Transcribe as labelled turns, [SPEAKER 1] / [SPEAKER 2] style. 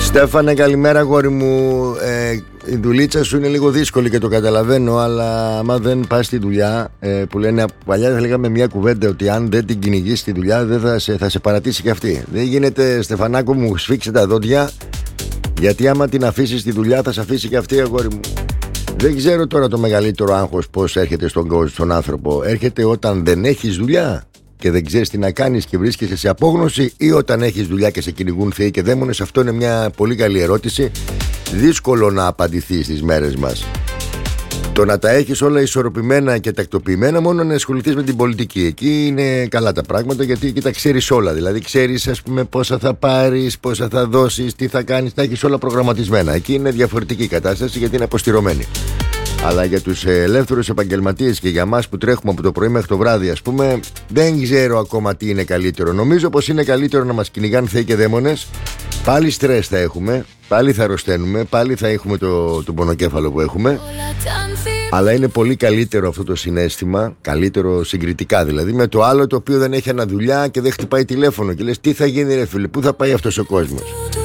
[SPEAKER 1] Στέφανε, καλημέρα αγόρι μου. Η δουλίτσα σου είναι λίγο δύσκολη και το καταλαβαίνω, αλλά άμα δεν πας στη δουλειά, που λένε παλιά, θα λέγαμε μια κουβέντα ότι αν δεν την κυνηγείς στη δουλειά, δεν θα σε παρατήσει και αυτή. Δεν γίνεται, Στεφανάκο μου, σφίξε τα δόντια, γιατί άμα την αφήσεις στη δουλειά, θα σε αφήσει και αυτή, αγόρι μου. Δεν ξέρω τώρα το μεγαλύτερο άγχος πώς έρχεται στον άνθρωπο. Έρχεται όταν δεν έχεις δουλειά και δεν ξέρεις τι να κάνεις και βρίσκεσαι σε απόγνωση, ή όταν έχεις δουλειά και σε κυνηγούν θεοί και δαίμονες? Αυτό είναι μια πολύ καλή ερώτηση. Δύσκολο να απαντηθεί στις μέρες μας. Το να τα έχεις όλα ισορροπημένα και τακτοποιημένα, μόνο να ασχοληθείς με την πολιτική. Εκεί είναι καλά τα πράγματα, γιατί εκεί τα ξέρεις όλα. Δηλαδή ξέρεις, ας πούμε, πόσα θα πάρεις, πόσα θα δώσεις, τι θα κάνεις, τα έχεις όλα προγραμματισμένα. Εκεί είναι διαφορετική η κατάσταση, γιατί είναι αποστηρωμένη. Αλλά για τους ελεύθερους επαγγελματίες και για μας που τρέχουμε από το πρωί μέχρι το βράδυ, ας πούμε, δεν ξέρω ακόμα τι είναι καλύτερο. Νομίζω πως είναι καλύτερο να μας κυνηγάνε θεοί και δαίμονες. Πάλι στρες θα έχουμε, πάλι θα αρρωσταίνουμε, πάλι θα έχουμε το πονοκέφαλο που έχουμε. Αλλά είναι πολύ καλύτερο αυτό το συναίσθημα, καλύτερο συγκριτικά δηλαδή, με το άλλο το οποίο δεν έχει αναδουλειά και δεν χτυπάει τηλέφωνο και λες τι θα γίνει ρε φίλε, πού θα πάει αυτός ο κόσμος.